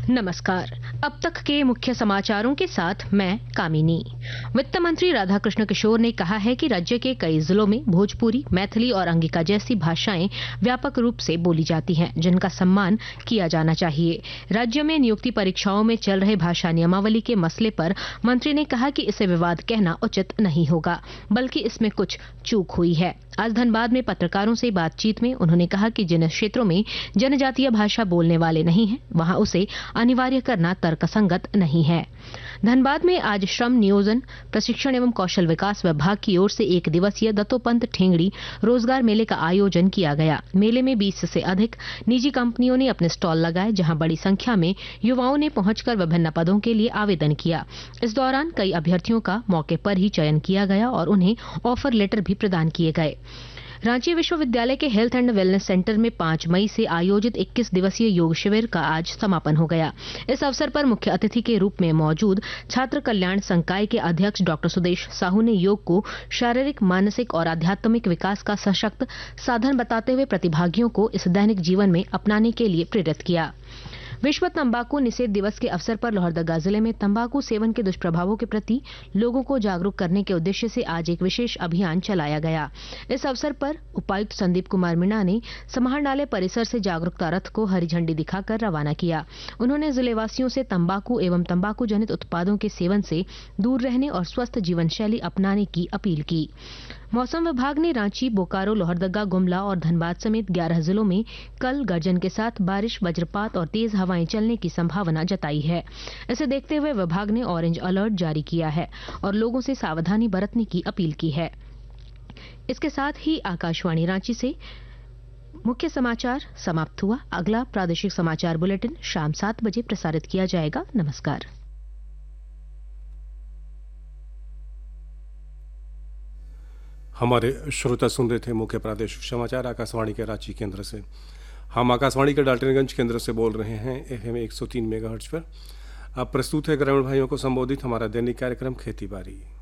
नमस्कार। अब तक के मुख्य समाचारों के साथ मैं कामिनी। वित्त मंत्री राधाकृष्ण किशोर ने कहा है कि राज्य के कई जिलों में भोजपुरी, मैथिली और अंगिका जैसी भाषाएं व्यापक रूप से बोली जाती हैं, जिनका सम्मान किया जाना चाहिए। राज्य में नियुक्ति परीक्षाओं में चल रहे भाषा नियमावली के मसले पर मंत्री ने कहा कि इसे विवाद कहना उचित नहीं होगा, बल्कि इसमें कुछ चूक हुई है। आज धनबाद में पत्रकारों से बातचीत में उन्होंने कहा कि जिन क्षेत्रों में जनजातीय भाषा बोलने वाले नहीं हैं, वहां उसे अनिवार्य करना तर्कसंगत नहीं है। धनबाद में आज श्रम नियोजन प्रशिक्षण एवं कौशल विकास विभाग की ओर से 1 दिवसीय दत्तोपंत ठेंगड़ी रोजगार मेले का आयोजन किया गया। मेले में 20 से अधिक निजी कंपनियों ने अपने स्टॉल लगाए, जहां बड़ी संख्या में युवाओं ने पहुंचकर विभिन्न पदों के लिए आवेदन किया। इस दौरान कई अभ्यर्थियों का मौके पर ही चयन किया गया और उन्हें ऑफर लेटर भी प्रदान किए गए। रांची विश्वविद्यालय के हेल्थ एंड वेलनेस सेंटर में 5 मई से आयोजित 21 दिवसीय योग शिविर का आज समापन हो गया। इस अवसर पर मुख्य अतिथि के रूप में मौजूद छात्र कल्याण संकाय के अध्यक्ष डॉक्टर सुदेश साहू ने योग को शारीरिक, मानसिक और आध्यात्मिक विकास का सशक्त साधन बताते हुए प्रतिभागियों को इस दैनिक जीवन में अपनाने के लिए प्रेरित किया। विश्व तंबाकू निषेध दिवस के अवसर पर लोहरदगा जिले में तंबाकू सेवन के दुष्प्रभावों के प्रति लोगों को जागरूक करने के उद्देश्य से आज एक विशेष अभियान चलाया गया। इस अवसर पर उपायुक्त संदीप कुमार मीणा ने समाहरणालय परिसर से जागरूकता रथ को हरी झंडी दिखाकर रवाना किया। उन्होंने जिलेवासियों से तंबाकू एवं तंबाकू जनित उत्पादों के सेवन से दूर रहने और स्वस्थ जीवन शैली अपनाने की अपील की। मौसम विभाग ने रांची, बोकारो, लोहरदगा, गुमला और धनबाद समेत 11 जिलों में कल गर्जन के साथ बारिश, वज्रपात और तेज हवाएं चलने की संभावना जताई है। इसे देखते हुए विभाग ने ऑरेंज अलर्ट जारी किया है और लोगों से सावधानी बरतने की अपील की है। इसके साथ ही आकाशवाणी रांची से मुख्य समाचार समाप्त हुआ। अगला प्रादेशिक समाचार बुलेटिन शाम 7 बजे प्रसारित किया जाएगा। नमस्कार। हमारे श्रोता सुन रहे थे मुख्य प्रादेशिक समाचार आकाशवाणी के रांची केंद्र से। हम आकाशवाणी के डाल्टनगंज केंद्र से बोल रहे हैं FM 103 मेगाहर्ट्ज पर। अब प्रस्तुत है ग्रामीण भाइयों को संबोधित हमारा दैनिक कार्यक्रम खेती बाड़ी।